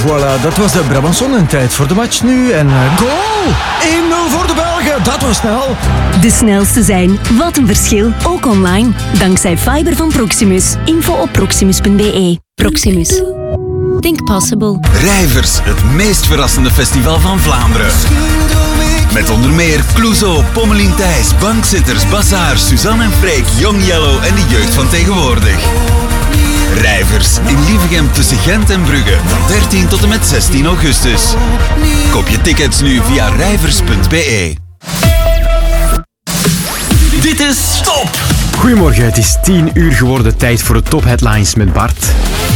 Voilà, dat was de Brabançon en tijd voor de match nu. En goal! 1-0 voor de Belgen, dat was snel. De snelste zijn. Wat een verschil. Ook online. Dankzij fiber van Proximus. Info op proximus.be. Proximus. Think possible. Rijvers, het meest verrassende festival van Vlaanderen. Met onder meer Clouseau, Pommelien Thijs, Bankzitters, Bazaar, Suzanne en Freek, Young Yellow en de jeugd van tegenwoordig. Rijvers in Lievegem tussen Gent en Brugge van 13 tot en met 16 augustus. Koop je tickets nu via rijvers.be. Dit is Top! Goedemorgen, het is 10 uur geworden, tijd voor de Top Headlines met Bart.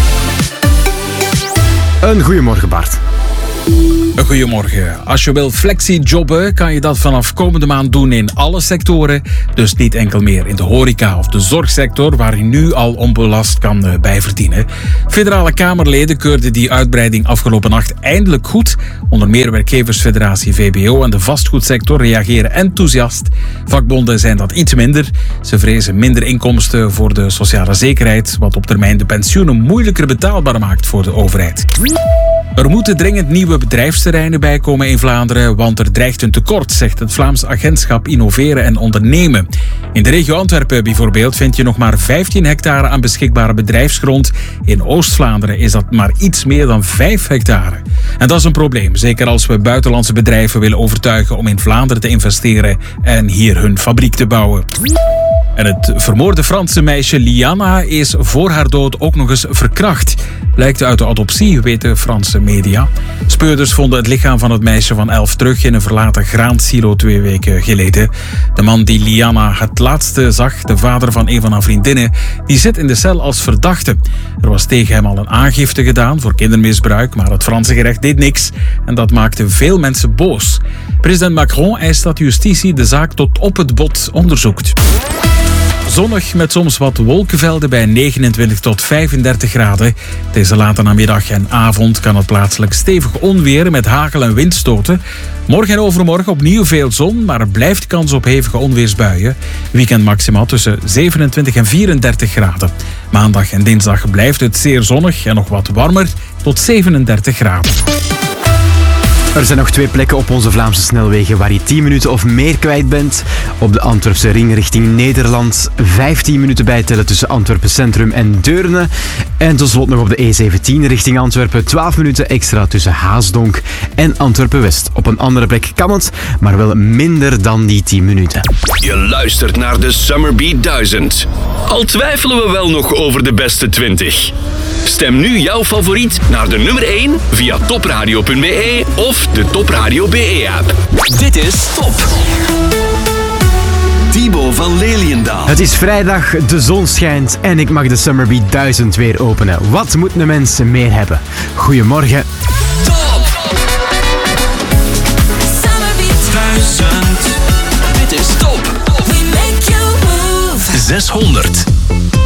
Een goedemorgen, Bart. Goedemorgen. Als je wil flexi-jobben, kan je dat vanaf komende maand doen in alle sectoren. Dus niet enkel meer in de horeca of de zorgsector, waar je nu al onbelast kan bijverdienen. Federale Kamerleden keurden die uitbreiding afgelopen nacht eindelijk goed. Onder meer werkgeversfederatie VBO en de vastgoedsector reageren enthousiast. Vakbonden zijn dat iets minder. Ze vrezen minder inkomsten voor de sociale zekerheid, wat op termijn de pensioenen moeilijker betaalbaar maakt voor de overheid. Er moeten dringend nieuwe bedrijfsterreinen bijkomen in Vlaanderen, want er dreigt een tekort, zegt het Vlaams agentschap Innoveren en Ondernemen. In de regio Antwerpen bijvoorbeeld vind je nog maar 15 hectare aan beschikbare bedrijfsgrond. In Oost-Vlaanderen is dat maar iets meer dan 5 hectare. En dat is een probleem, zeker als we buitenlandse bedrijven willen overtuigen om in Vlaanderen te investeren en hier hun fabriek te bouwen. En het vermoorde Franse meisje Liana is voor haar dood ook nog eens verkracht. Blijkt uit de autopsie, weten Franse media. Speurders vonden het lichaam van het meisje van 11 terug in een verlaten graansilo 2 weken geleden. De man die Liana het laatste zag, de vader van een van haar vriendinnen, die zit in de cel als verdachte. Er was tegen hem al een aangifte gedaan voor kindermisbruik, maar het Franse gerecht deed niks. En dat maakte veel mensen boos. President Macron eist dat justitie de zaak tot op het bot onderzoekt. Zonnig met soms wat wolkenvelden bij 29 tot 35 graden. Deze late namiddag en avond kan het plaatselijk stevig onweer met hagel- en windstoten. Morgen en overmorgen opnieuw veel zon, maar er blijft kans op hevige onweersbuien. Weekend maximaal tussen 27 en 34 graden. Maandag en dinsdag blijft het zeer zonnig en nog wat warmer tot 37 graden. Er zijn nog 2 plekken op onze Vlaamse snelwegen waar je 10 minuten of meer kwijt bent. Op de Antwerpse ring richting Nederland 15 minuten bijtellen tussen Antwerpen Centrum en Deurne. En tot slot nog op de E17 richting Antwerpen 12 minuten extra tussen Haasdonk en Antwerpen West. Op een andere plek kan het, maar wel minder dan die 10 minuten. Je luistert naar de Summerbeat 1000. Al twijfelen we wel nog over de beste 20. Stem nu jouw favoriet naar de nummer 1 via topradio.be of de Topradio BE-app. Dit is Top. Thibaut van Leliendaal. Het is vrijdag, de zon schijnt en ik mag de Summerbeat 1000 weer openen. Wat moet de mensen meer hebben? Goedemorgen. Top. Summerbeat 1000. Dit is Top. We make you move. 600.